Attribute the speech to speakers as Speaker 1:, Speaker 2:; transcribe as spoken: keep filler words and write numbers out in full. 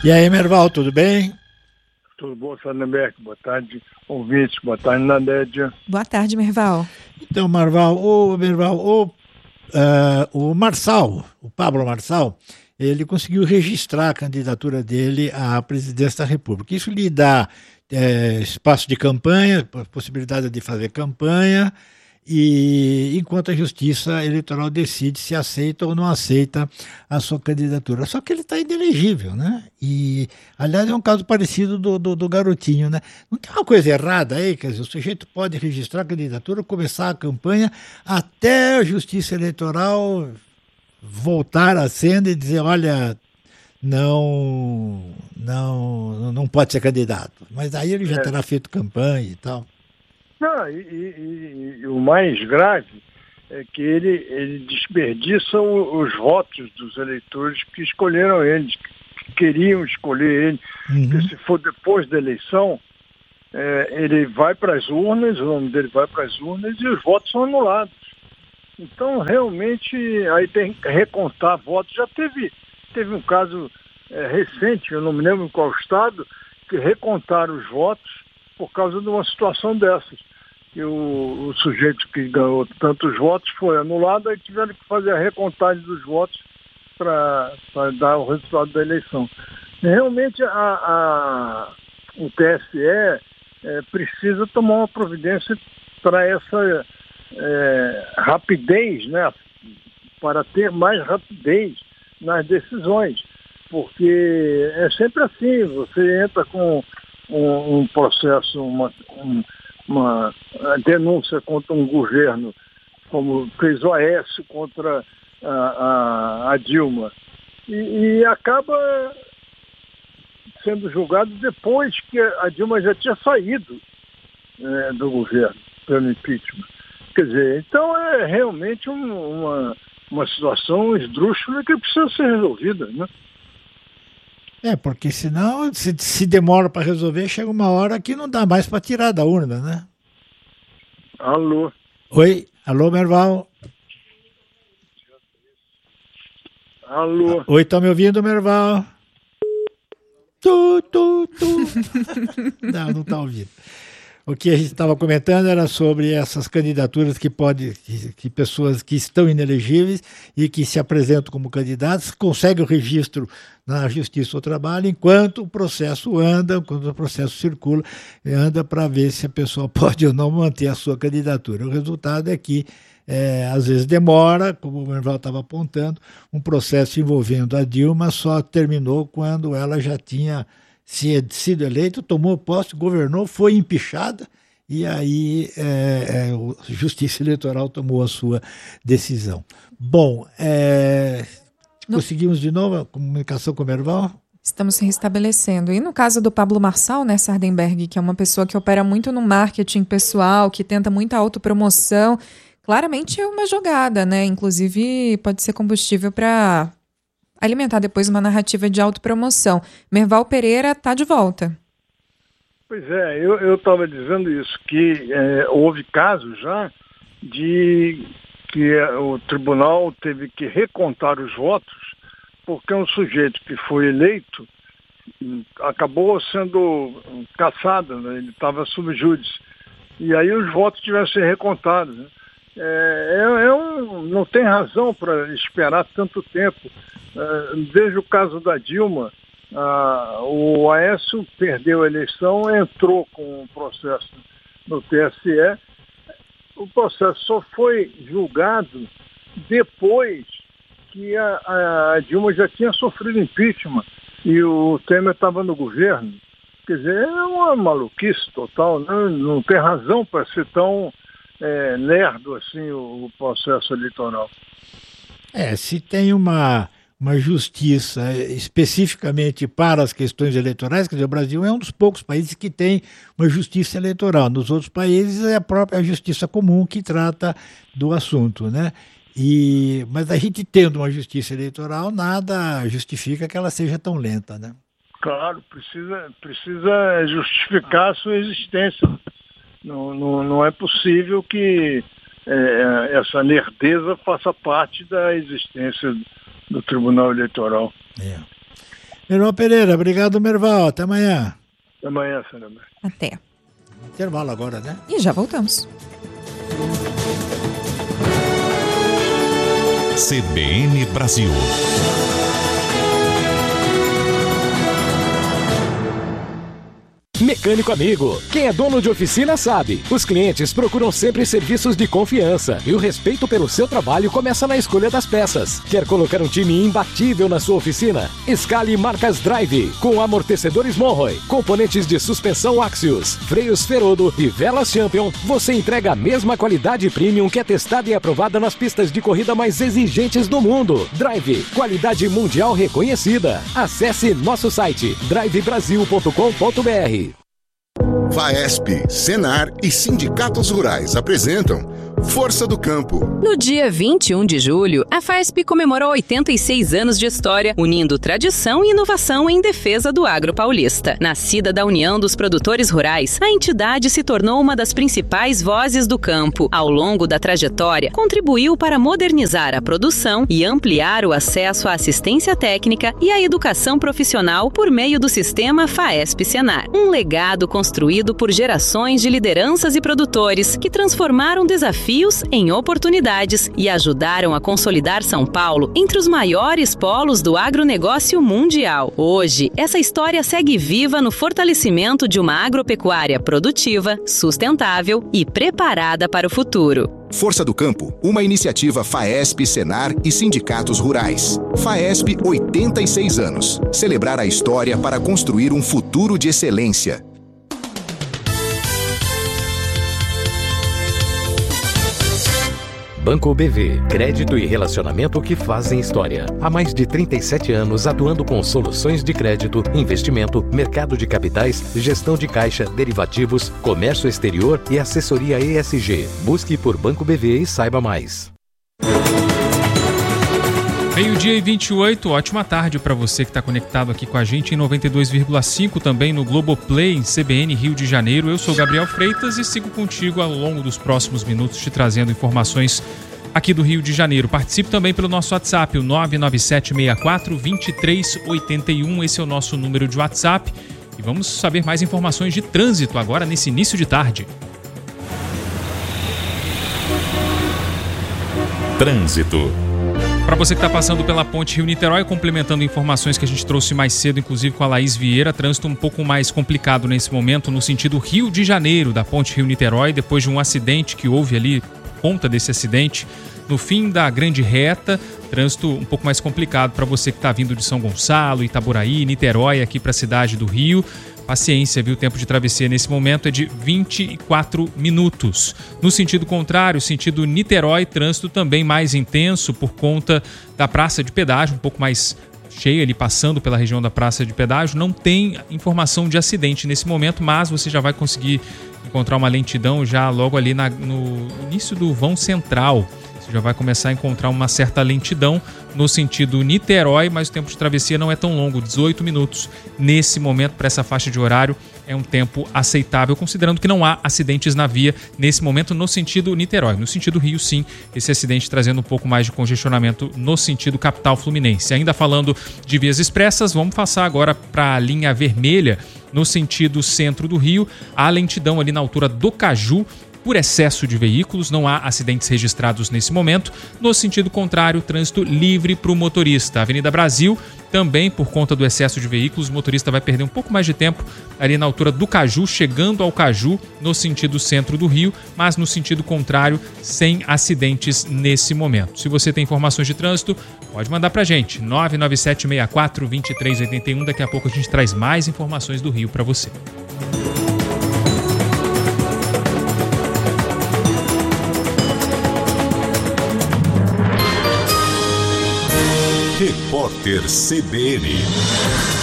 Speaker 1: E aí, Merval, tudo bem?
Speaker 2: Tudo bom, Sardenberg? Boa tarde, ouvintes. Boa tarde, Nadédia.
Speaker 3: Boa tarde, Merval.
Speaker 1: Então, Merval, o, Merval, o, uh, o Marçal, o Pablo Marçal, ele conseguiu registrar a candidatura dele à presidência da República. Isso lhe dá é, espaço de campanha, possibilidade de fazer campanha, e enquanto a Justiça Eleitoral decide se aceita ou não aceita a sua candidatura. Só que ele está inelegível, né? E, aliás, é um caso parecido do, do, do garotinho, né? Não tem uma coisa errada aí? Quer dizer, o sujeito pode registrar a candidatura, começar a campanha, até a Justiça Eleitoral voltar à cena e dizer, olha, não, não, não pode ser candidato. Mas aí ele já
Speaker 2: é.
Speaker 1: terá feito campanha e tal.
Speaker 2: Não, e, e, e o mais grave é que ele, ele desperdiça o, os votos dos eleitores que escolheram ele, que queriam escolher ele. Uhum. Porque se for depois da eleição, é, ele vai para as urnas, o nome dele vai para as urnas e os votos são anulados. Então, realmente, aí tem que recontar votos. Já teve, teve um caso é, recente, eu não me lembro em qual estado, que recontaram os votos por causa de uma situação dessas. Que o, o sujeito que ganhou tantos votos foi anulado e tiveram que fazer a recontagem dos votos para dar o resultado da eleição. Realmente, a, a, o T S E é, precisa tomar uma providência para essa é, rapidez, né? Para ter mais rapidez nas decisões. Porque é sempre assim, você entra com um, um processo, uma, um, uma denúncia contra um governo, como fez o Aécio contra a, a, a Dilma, e, e acaba sendo julgado depois que a Dilma já tinha saído é, do governo, pelo impeachment. Quer dizer, então é realmente um, uma, uma situação esdrúxula que precisa ser resolvida, né?
Speaker 1: É, porque senão, se, se demora para resolver, chega uma hora que não dá mais para tirar da urna, né?
Speaker 2: Alô?
Speaker 1: Oi, alô, Merval?
Speaker 2: Alô?
Speaker 1: Oi, tá me ouvindo, Merval? Tu, tu, tu. Não, não tá ouvindo. O que a gente estava comentando era sobre essas candidaturas que pode, que, que pessoas que estão inelegíveis e que se apresentam como candidatos conseguem o registro na Justiça do Trabalho enquanto o processo anda, enquanto o processo circula, anda para ver se a pessoa pode ou não manter a sua candidatura. O resultado é que é, às vezes demora, como o Merval estava apontando, um processo envolvendo a Dilma só terminou quando ela já tinha se sido eleito, tomou posse, governou, foi empichada e aí é, é, a Justiça Eleitoral tomou a sua decisão. Bom, é, conseguimos de novo a comunicação com o Merval?
Speaker 3: Estamos se restabelecendo. E no caso do Pablo Marçal, né, Sardenberg, que é uma pessoa que opera muito no marketing pessoal, que tenta muita autopromoção, claramente é uma jogada, né? Inclusive pode ser combustível para alimentar depois uma narrativa de autopromoção. Merval Pereira está de volta.
Speaker 2: Pois é, eu estava dizendo isso, que é, houve casos já de que é, o tribunal teve que recontar os votos porque um sujeito que foi eleito acabou sendo cassado, né? Ele estava sob júdice. E aí os votos tiveram que ser recontados, né? É, é, é um, não tem razão para esperar tanto tempo. É, desde o caso da Dilma, a, o Aécio perdeu a eleição, entrou com um processo no T S E. O processo só foi julgado depois que a, a Dilma já tinha sofrido impeachment e o Temer estava no governo. Quer dizer, é uma maluquice total, né? Não tem razão para ser tão é, lerdo assim o, o processo eleitoral.
Speaker 1: É, se tem uma, uma justiça especificamente para as questões eleitorais, quer dizer, o Brasil é um dos poucos países que tem uma justiça eleitoral. Nos outros países é a própria justiça comum que trata do assunto, né? E, mas a gente tendo uma justiça eleitoral, nada justifica que ela seja tão lenta, né?
Speaker 2: Claro, precisa, precisa justificar a sua existência. Não, não, não é possível que é, essa nerdeza faça parte da existência do Tribunal Eleitoral.
Speaker 1: É. Irmão Pereira, obrigado, Merval. Até amanhã.
Speaker 2: Até amanhã, Fernando.
Speaker 3: Até.
Speaker 1: Intervalo agora, né?
Speaker 3: E já voltamos.
Speaker 4: C B N Brasil.
Speaker 5: Mecânico amigo, quem é dono de oficina sabe. Os clientes procuram sempre serviços de confiança e o respeito pelo seu trabalho começa na escolha das peças. Quer colocar um time imbatível na sua oficina? Escale marcas Drive, com amortecedores Monroe, componentes de suspensão Axios, freios Ferodo e velas Champion. Você entrega a mesma qualidade premium que é testada e aprovada nas pistas de corrida mais exigentes do mundo. Drive, qualidade mundial reconhecida. Acesse nosso site drive brasil ponto com ponto b r.
Speaker 6: FAESP, Senar e sindicatos rurais apresentam Força do Campo.
Speaker 7: No dia vinte e um de julho, a FAESP comemorou oitenta e seis anos de história, unindo tradição e inovação em defesa do agro paulista. Nascida da União dos Produtores Rurais, a entidade se tornou uma das principais vozes do campo. Ao longo da trajetória, contribuiu para modernizar a produção e ampliar o acesso à assistência técnica e à educação profissional por meio do sistema FAESP-Senar. Um legado construído por gerações de lideranças e produtores que transformaram desafios em oportunidades e ajudaram a consolidar São Paulo entre os maiores polos do agronegócio mundial. Hoje, essa história segue viva no fortalecimento de uma agropecuária produtiva, sustentável e preparada para o futuro.
Speaker 6: Força do Campo, uma iniciativa FAESP, Senar e sindicatos rurais. FAESP, oitenta e seis anos. Celebrar a história para construir um futuro de excelência.
Speaker 5: Banco B V, crédito e relacionamento que fazem história. Há mais de trinta e sete anos atuando com soluções de crédito, investimento, mercado de capitais, gestão de caixa, derivativos, comércio exterior e assessoria E S G. Busque por Banco B V e saiba mais.
Speaker 8: Meio-dia e vinte e oito, ótima tarde para você que está conectado aqui com a gente em noventa e dois vírgula cinco, também no Globoplay, em C B N Rio de Janeiro. Eu sou Gabriel Freitas e sigo contigo ao longo dos próximos minutos, te trazendo informações aqui do Rio de Janeiro. Participe também pelo nosso WhatsApp, o nove nove sete seis quatro, dois três oito um. Esse é o nosso número de WhatsApp. E vamos saber mais informações de trânsito agora nesse início de tarde.
Speaker 4: Trânsito.
Speaker 8: Para você que está passando pela Ponte Rio-Niterói, complementando informações que a gente trouxe mais cedo, inclusive com a Laís Vieira, trânsito um pouco mais complicado nesse momento no sentido Rio de Janeiro, da Ponte Rio-Niterói, depois de um acidente que houve ali, ponta desse acidente, no fim da grande reta, trânsito um pouco mais complicado para você que está vindo de São Gonçalo, Itaboraí, Niterói, aqui para a cidade do Rio. Paciência, viu? O tempo de travessia nesse momento é de vinte e quatro minutos. No sentido contrário, sentido Niterói, trânsito também mais intenso por conta da praça de pedágio, um pouco mais cheia ali passando pela região da praça de pedágio. Não tem informação de acidente nesse momento, mas você já vai conseguir encontrar uma lentidão já logo ali na, no início do vão central. Você já vai começar a encontrar uma certa lentidão no sentido Niterói, mas o tempo de travessia não é tão longo, dezoito minutos. Nesse momento, para essa faixa de horário, é um tempo aceitável, considerando que não há acidentes na via nesse momento no sentido Niterói. No sentido Rio, sim, esse acidente trazendo um pouco mais de congestionamento no sentido capital fluminense. Ainda falando de vias expressas, vamos passar agora para a linha vermelha, no sentido centro do Rio. Há lentidão ali na altura do Caju, por excesso de veículos, não há acidentes registrados nesse momento. No sentido contrário, trânsito livre para o motorista. Avenida Brasil, também por conta do excesso de veículos, o motorista vai perder um pouco mais de tempo ali na altura do Caju, chegando ao Caju, no sentido centro do Rio, mas no sentido contrário, sem acidentes nesse momento. Se você tem informações de trânsito, pode mandar para a gente, nove nove sete seis quatro, dois três oito um. Daqui a pouco a gente traz mais informações do Rio para você.
Speaker 4: Repórter C B N.